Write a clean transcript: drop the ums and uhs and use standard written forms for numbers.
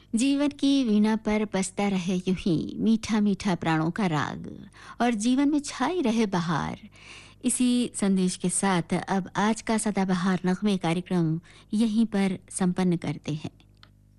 जीवन की वीणा पर बजता रहे यूं ही मीठा मीठा प्राणों का राग और जीवन में छाई रहे बहार। इसी संदेश के साथ अब आज का सदाबहार नगमे कार्यक्रम यहीं पर संपन्न करते हैं।